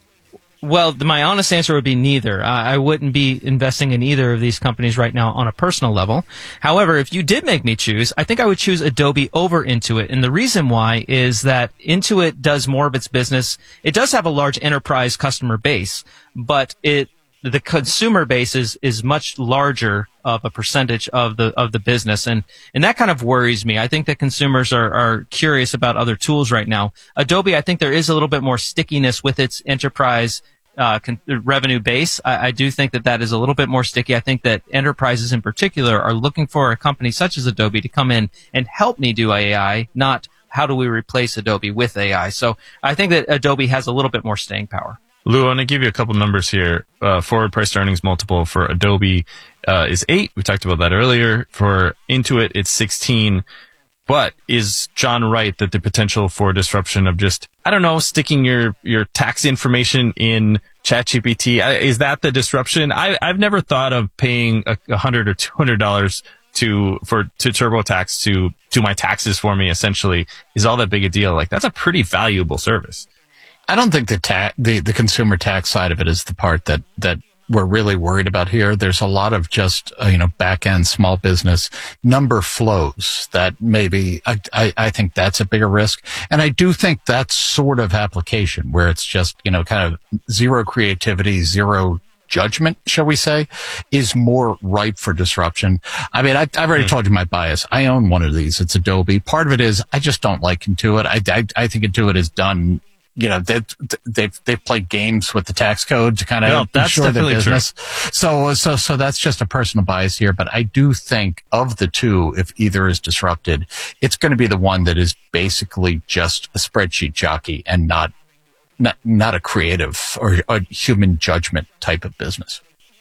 Well, my honest answer would be neither. Uh, I wouldn't be investing in either of these companies right now on a personal level. However, if you did make me choose, I think I would choose Adobe over Intuit. And the reason why is that Intuit does more of its business. It does have a large enterprise customer base, but it the consumer base is, is much larger of a percentage of the of the business, and and that kind of worries me. I think that consumers are, are curious about other tools right now. Adobe, I think there is a little bit more stickiness with its enterprise uh, con- revenue base. I, I do think that that is a little bit more sticky. I think that enterprises in particular are looking for a company such as Adobe to come in and help me do A I, not how do we replace Adobe with A I. So I think that Adobe has a little bit more staying power. Lou, I want to give you a couple numbers here. Uh, forward price to earnings multiple for Adobe uh, is eight. We talked about that earlier. For Intuit, it's sixteen. But is John right that the potential for disruption of just, I don't know, sticking your, your tax information in ChatGPT, is that the disruption? I, I've never thought of paying a, a hundred or two hundred dollars to for to TurboTax to do my taxes for me. Essentially, is all that big a deal? Like, that's a pretty valuable service. I don't think the ta- the the consumer tax side of it is the part that that we're really worried about here. There's a lot of just uh, you know back end small business number flows that maybe I, I I think that's a bigger risk, and I do think that sort of application where it's just you know kind of zero creativity, zero judgment, shall we say, is more ripe for disruption. I mean, I, I've already mm. told you my bias. I own one of these. It's Adobe. Part of it is I just don't like Intuit. I I, I think Intuit is done. You know, they've, they've, they've played games with the tax code to kind of no, that's ensure their business. True. So, so, so that's just a personal bias here. But I do think of the two, if either is disrupted, it's going to be the one that is basically just a spreadsheet jockey and not, not, not a creative or a human judgment type of business.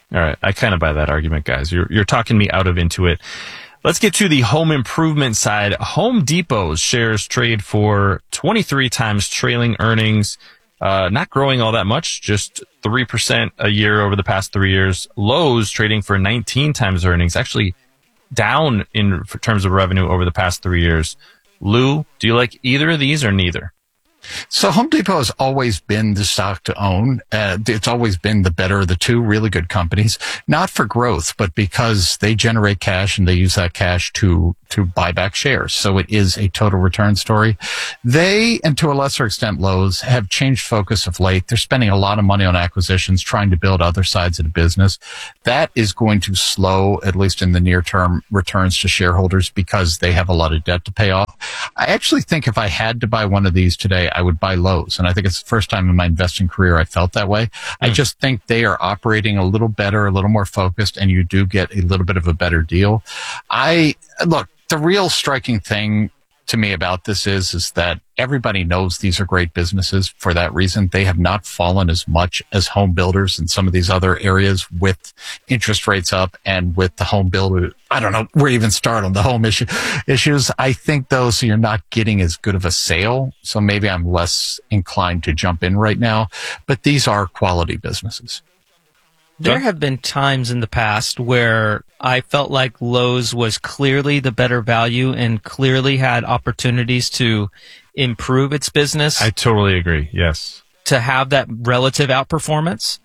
All right. I kind of buy that argument, guys. You're, you're talking me out of Intuit. Let's get to the home improvement side. Home Depot's shares trade for twenty-three times trailing earnings. Uh, not growing all that much, just three percent a year over the past three years. Lowe's trading for nineteen times earnings, actually down in terms of revenue over the past three years. Lou, do you like either of these or neither? So Home Depot has always been the stock to own. Uh, it's always been the better of the two really good companies, not for growth, but because they generate cash and they use that cash to, to buy back shares. So it is a total return story. They, and to a lesser extent Lowe's, have changed focus of late. They're spending a lot of money on acquisitions, trying to build other sides of the business. That is going to slow, at least in the near term, returns to shareholders because they have a lot of debt to pay off. I actually think if I had to buy one of these today, I would buy Lowe's. And I think it's the first time in my investing career I felt that way. Mm. I just think they are operating a little better, a little more focused, and you do get a little bit of a better deal. I, look, the real striking thing to me about this is, is that everybody knows these are great businesses for that reason. They have not fallen as much as home builders in some of these other areas with interest rates up and with the home builder. I don't know where to even start on the home issue issues. I think though, so you're not getting as good of a sale. So maybe I'm less inclined to jump in right now, but these are quality businesses. There have been times in the past where I felt like Lowe's was clearly the better value and clearly had opportunities to improve its business. I totally agree. Yes. To have that relative outperformance.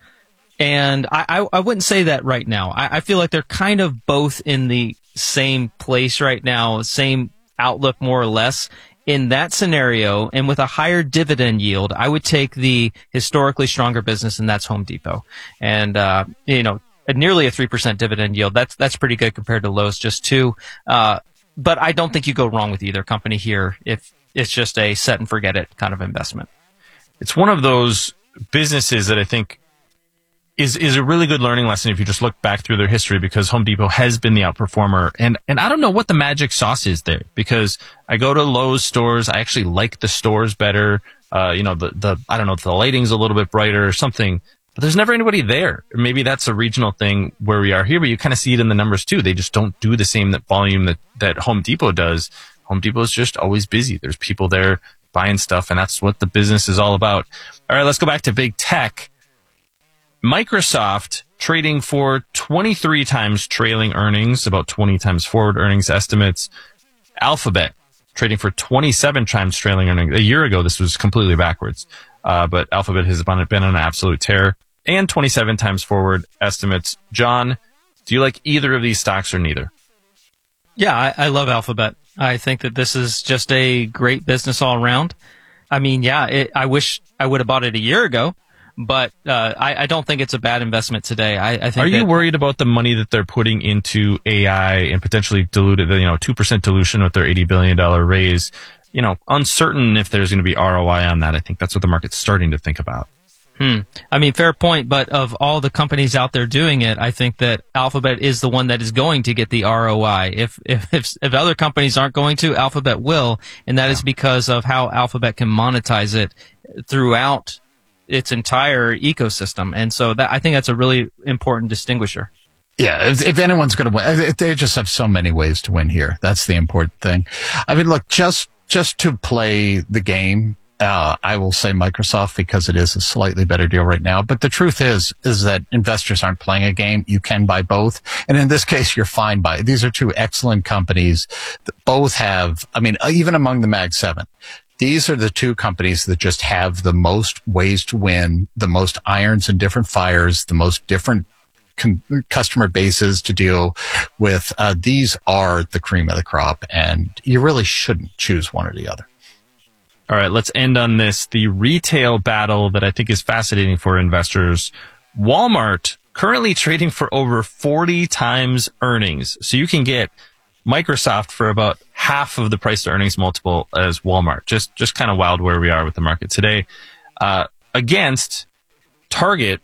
And I, I, I wouldn't say that right now. I, I feel like they're kind of both in the same place right now, same outlook more or less. In that scenario, and with a higher dividend yield, I would take the historically stronger business, and that's Home Depot. And, uh, you know, nearly a three percent dividend yield. That's, that's pretty good compared to Lowe's, just two. Uh, but I don't think you go wrong with either company here if it's just a set and forget it kind of investment. It's one of those businesses that I think is is a really good learning lesson if you just look back through their history, because Home Depot has been the outperformer. And and I don't know what the magic sauce is there, because I go to Lowe's stores. I actually like the stores better. Uh, you know, the, the I don't know, the lighting's a little bit brighter or something, but there's never anybody there. Maybe that's a regional thing where we are here, but you kind of see it in the numbers too. They just don't do the same that volume that, that Home Depot does. Home Depot is just always busy. There's people there buying stuff, and that's what the business is all about. All right, let's go back to big tech. Microsoft trading for twenty-three times trailing earnings, about twenty times forward earnings estimates. Alphabet trading for twenty-seven times trailing earnings. A year ago, this was completely backwards. Uh, but Alphabet has been on an absolute tear, and twenty-seven times forward estimates. John, do you like either of these stocks or neither? Yeah, I, I love Alphabet. I think that this is just a great business all around. I mean, yeah, it, I wish I would have bought it a year ago. But uh, I, I don't think it's a bad investment today. I, I think. Are you that, worried about the money that they're putting into A I and potentially diluted, you know, two percent dilution with their eighty billion dollars raise? You know, uncertain if there's going to be R O I on that. I think that's what the market's starting to think about. Hmm. I mean, fair point. But of all the companies out there doing it, I think that Alphabet is the one that is going to get the R O I. If if if, if other companies aren't going to, Alphabet will, and that yeah. is because of how Alphabet can monetize it throughout its entire ecosystem. And so that, I think that's a really important distinguisher. Yeah, if, if anyone's going to win, they just have so many ways to win here. That's the important thing. I mean, look, just just to play the game, uh, I will say Microsoft because it is a slightly better deal right now. But the truth is, is that investors aren't playing a game. You can buy both. And in this case, you're fine by it. These are two excellent companies that both have, I mean, even among the Mag seven, these are the two companies that just have the most ways to win, the most irons in different fires, the most different con- customer bases to deal with. Uh, these are the cream of the crop, and you really shouldn't choose one or the other. All right, let's end on this. The retail battle that I think is fascinating for investors. Walmart currently trading for over forty times earnings. So you can get Microsoft for about half of the price to earnings multiple as Walmart. Just just kind of wild where we are with the market today. Uh, against Target,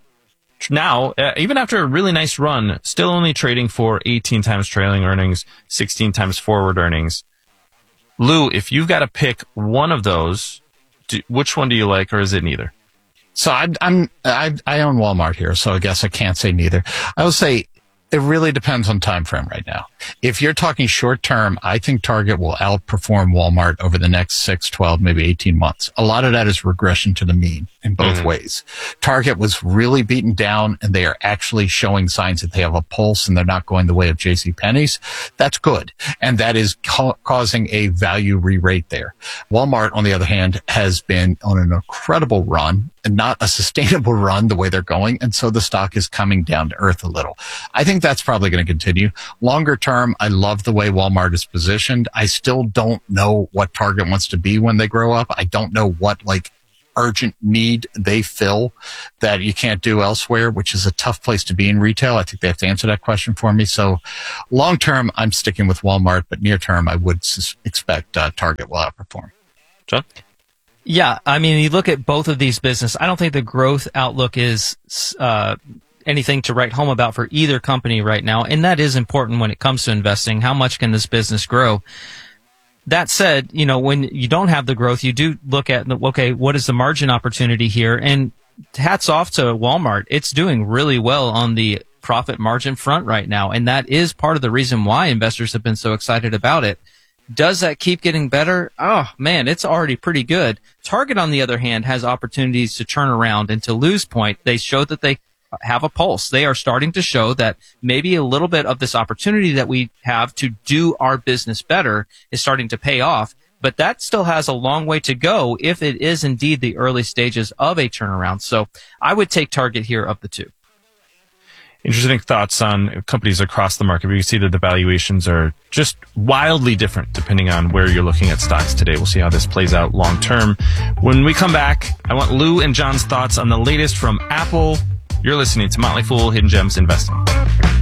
now, uh, even after a really nice run, still only trading for eighteen times trailing earnings, sixteen times forward earnings. Lou, if you've got to pick one of those, do, which one do you like, or is it neither? So I'm, I'm, I, I own Walmart here, so I guess I can't say neither. I will say it really depends on time frame right now. If you're talking short term, I think Target will outperform Walmart over the next six, twelve, maybe eighteen months. A lot of that is regression to the mean in both mm-hmm. ways. Target was really beaten down, and they are actually showing signs that they have a pulse and they're not going the way of JCPenney's. That's good. And that is ca- causing a value re-rate there. Walmart, on the other hand, has been on an incredible run and not a sustainable run the way they're going. And so the stock is coming down to earth a little. I think that's probably going to continue. Longer term, I love the way Walmart is positioned. I still don't know what Target wants to be when they grow up. I don't know what like urgent need they fill that you can't do elsewhere, which is a tough place to be in retail. I think they have to answer that question for me. So long term, I'm sticking with Walmart, but near term, I would sus- expect uh, Target will outperform. John? Yeah, I mean, you look at both of these businesses, I don't think the growth outlook is uh, anything to write home about for either company right now, and that is important when it comes to investing. How much can this business grow? That said, you know, when you don't have the growth, you do look at, okay, what is the margin opportunity here? And hats off to Walmart. It's doing really well on the profit margin front right now, and that is part of the reason why investors have been so excited about it. Does that keep getting better? Oh, man, it's already pretty good. Target, on the other hand, has opportunities to turn around, and to Lou's point, they showed that they have a pulse. They are starting to show that maybe a little bit of this opportunity that we have to do our business better is starting to pay off, but that still has a long way to go if it is indeed the early stages of a turnaround. So I would take Target here of the two. Interesting thoughts on companies across the market. We can see that the valuations are just wildly different depending on where you're looking at stocks today. We'll see how this plays out long term. When we come back, I want Lou and John's thoughts on the latest from Apple. You're listening to Motley Fool Hidden Gems Investing.